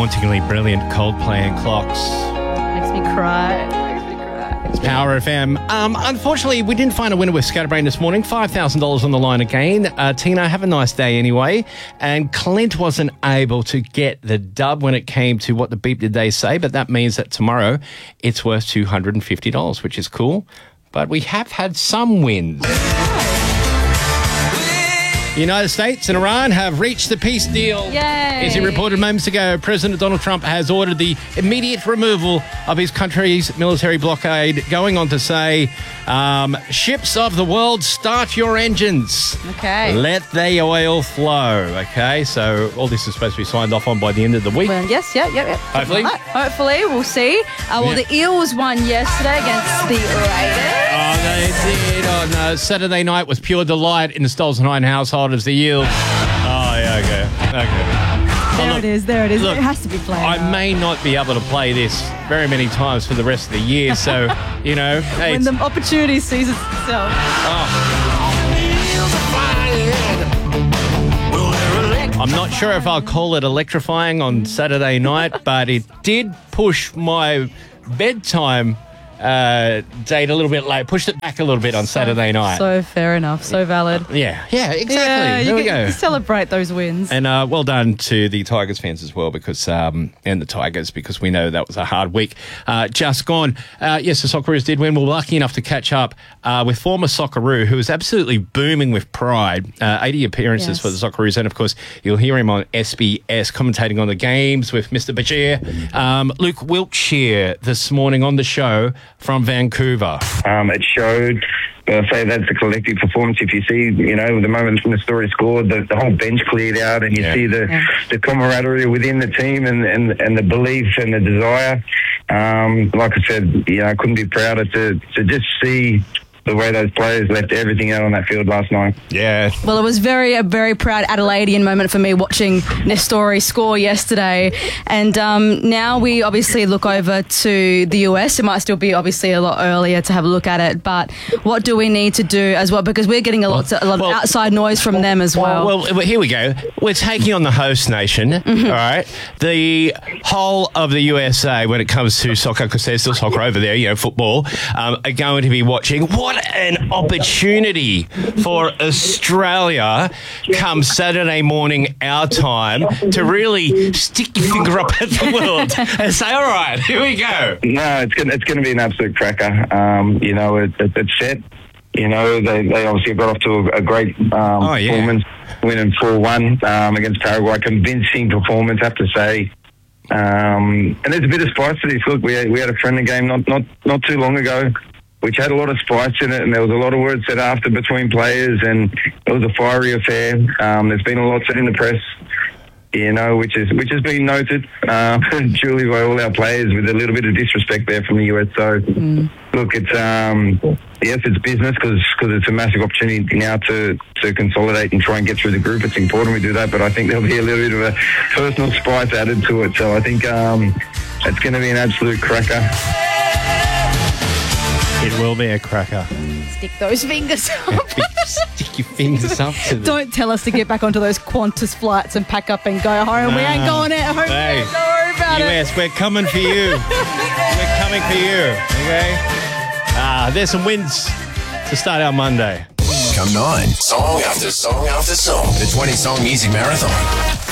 hauntingly brilliant Coldplay and Clocks. Makes me cry. It's Power FM. Unfortunately, we didn't find a winner with Scatterbrain this morning. $5,000 on the line again. Tina, have a nice day anyway. And Clint wasn't able to get the dub when it came to what the beep did they say, but that means that tomorrow it's worth $250, which is cool. But we have had some wins. The United States and Iran have reached the peace deal. Yay. As he reported moments ago, President Donald Trump has ordered the immediate removal of his country's military blockade, going on to say, ships of the world, start your engines. Okay. Let the oil flow. Okay, so all this is supposed to be signed off on by the end of the week. Well, yes, yep. Hopefully. Hopefully, we'll see. The Eels won yesterday against the Raiders. Oh, they did on Saturday night with pure delight in the Stolzenheim household as the Eels. Oh, yeah, okay. There it is. Look, it has to be played. I may not be able to play this very many times for the rest of the year, so, hey, when the opportunity seizes itself. I'm not sure if I'll call it electrifying on Saturday night, but it did push my bedtime date a little bit late. Pushed it back a little bit on Saturday night. So fair enough. So valid. Yeah, exactly. Yeah, there we go. You celebrate those wins. And well done to the Tigers fans as well, because and the Tigers, because we know that was a hard week just gone. Yes, the Socceroos did win. We were lucky enough to catch up with former Socceroo, who is absolutely booming with pride. 80 appearances for the Socceroos, and of course you'll hear him on SBS commentating on the games with Mr. Bashir. Luke Wiltshire this morning on the show from Vancouver. It showed, say that's a collective performance. If you see, the moment when the Story scored, the whole bench cleared out, and you see the camaraderie within the team and the belief and the desire. Like I said, I couldn't be prouder to just see the way those players left everything out on that field last night. Yeah. Well, it was a very proud Adelaidean moment for me watching Nestori score yesterday. And now we obviously look over to the US. It might still be obviously a lot earlier to have a look at it, but what do we need to do as well? Because we're getting a lot of outside noise from them as well. Well, here we go. We're taking on the host nation, all right? The whole of the USA, when it comes to soccer, because there's still soccer over there, football, are going to be watching. What an opportunity for Australia come Saturday morning our time to really stick your finger up at the world and say, all right, here we go. No, it's going to be an absolute cracker. It's set. They obviously got off to a great performance, winning 4-1 against Paraguay. Convincing performance, I have to say. And there's a bit of spice to this. Look, we had a friendly game not too long ago, which had a lot of spice in it, and there was a lot of words said after between players, and it was a fiery affair. There's been a lot said in the press, which has been noted duly by all our players, with a little bit of disrespect there from the US. So, look, it's yes, it's business because it's a massive opportunity now to consolidate and try and get through the group. It's important we do that, but I think there'll be a little bit of a personal spice added to it. So I think it's going to be an absolute cracker. It will be a cracker. Stick those fingers up. Stick your fingers up to them. Don't tell us to get back onto those Qantas flights and pack up and go home. We ain't going out home. Hey, Don't worry about it. US, we're coming for you. We're coming for you, okay? There's some wins to start our Monday. Come 9, song after song after song. The 20-song music marathon.